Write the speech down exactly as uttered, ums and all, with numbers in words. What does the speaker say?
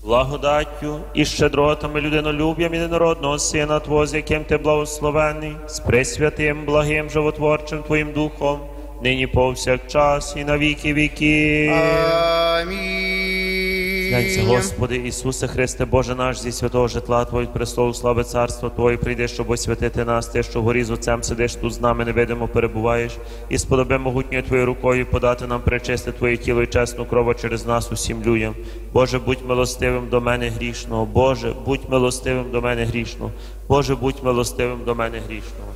Благодаттю і щедротами людинолюб'ям і ненародного Сина Твого, з яким Ти благословений, з пресвятим, благим, животворчим Твоїм Духом, нині повсякчас і на віки віків. Амінь. Глянься, Господи Ісусе Христе, Боже наш, зі святого житла Твого, від престолу слави царства Твого, прийди, щоб освятити нас, Ти, що вгорі з Отцем сидиш, тут з нами невидимо перебуваєш, і сподоби могутньою Твоєю рукою подати нам пречисте Твоє тіло і чесну кров через нас усім людям. Боже, будь милостивим до мене грішного. Боже, будь милостивим до мене грішного. Боже, будь милостивим до мене грішного.